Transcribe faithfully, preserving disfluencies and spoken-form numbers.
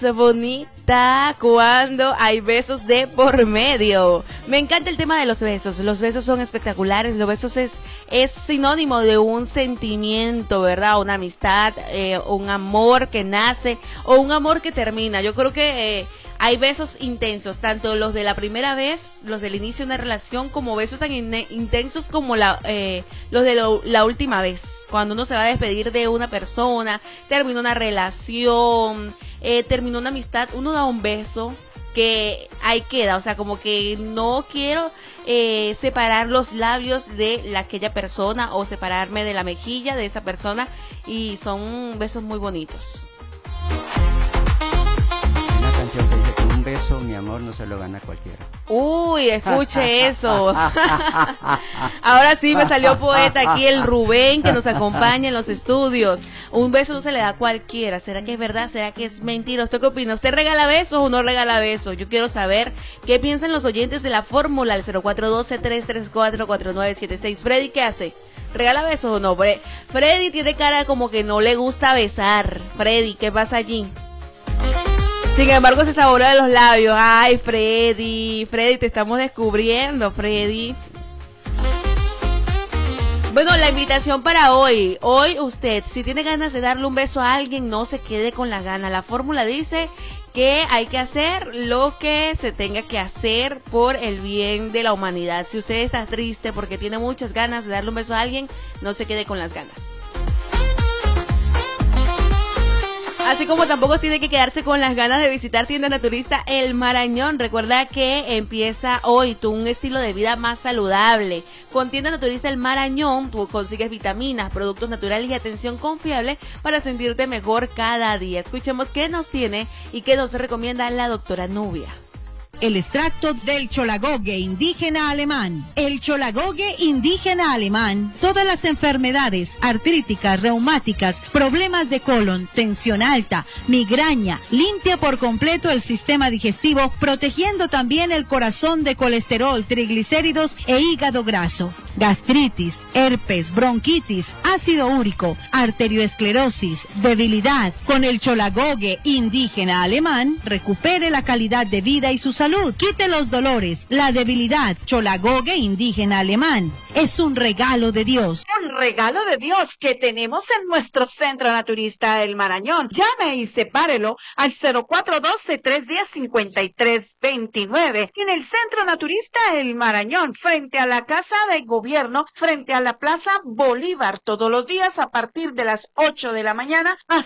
Bonita cuando hay besos de por medio. Me encanta el tema de los besos. Los besos son espectaculares. Los besos es, es sinónimo de un sentimiento, ¿verdad? Una amistad, eh, un amor que nace o un amor que termina. Yo creo que eh, hay besos intensos, tanto los de la primera vez, los del inicio de una relación, como besos tan in intensos como la, eh, los de lo, la última vez. Cuando uno se va a despedir de una persona, termina una relación, eh, terminó una amistad, uno da un beso que ahí queda, o sea, como que no quiero eh, separar los labios de la, aquella persona o separarme de la mejilla de esa persona, y son besos muy bonitos. Una canción que dice que un beso, mi amor, no se lo gana cualquiera. Uy, escuche eso. Ahora sí me salió poeta aquí el Rubén, que nos acompaña en los estudios. Un beso no se le da a cualquiera. ¿Será que es verdad? ¿Será que es mentira? ¿Usted qué opina? ¿Usted regala besos o no regala besos? Yo quiero saber qué piensan los oyentes de la fórmula al cero cuatro uno dos, tres tres cuatro, cuatro nueve siete seis. Freddy, ¿qué hace? ¿Regala besos o no? Freddy tiene cara como que no le gusta besar. Freddy, ¿qué pasa allí? Sin embargo, se sabora de los labios. Ay, Freddy, Freddy, te estamos descubriendo, Freddy. Bueno, la invitación para hoy. Hoy usted, si tiene ganas de darle un beso a alguien, no se quede con la gana. La fórmula dice que hay que hacer lo que se tenga que hacer por el bien de la humanidad. Si usted está triste porque tiene muchas ganas de darle un beso a alguien, no se quede con las ganas. Así como tampoco tiene que quedarse con las ganas de visitar Tienda Naturista El Marañón. Recuerda que empieza hoy tu un estilo de vida más saludable. Con Tienda Naturista El Marañón tú consigues vitaminas, productos naturales y atención confiable para sentirte mejor cada día. Escuchemos qué nos tiene y qué nos recomienda la doctora Nubia. El extracto del cholagogue indígena alemán. El cholagogue indígena alemán. Todas las enfermedades artríticas, reumáticas, problemas de colon, tensión alta, migraña, limpia por completo el sistema digestivo, protegiendo también el corazón de colesterol, triglicéridos e hígado graso. Gastritis, herpes, bronquitis, ácido úrico, arterioesclerosis, debilidad. Con el cholagogue indígena alemán, recupere la calidad de vida y su salud. Quite los dolores, la debilidad. Cholagogue indígena alemán es un regalo de Dios. Un regalo de Dios que tenemos en nuestro Centro Naturista El Marañón. Llame y sepárelo al cero cuatro uno dos, tres uno cero, cinco tres dos nueve. En el Centro Naturista El Marañón, frente a la Casa de Gobierno, frente a la Plaza Bolívar, todos los días a partir de las ocho de la mañana hasta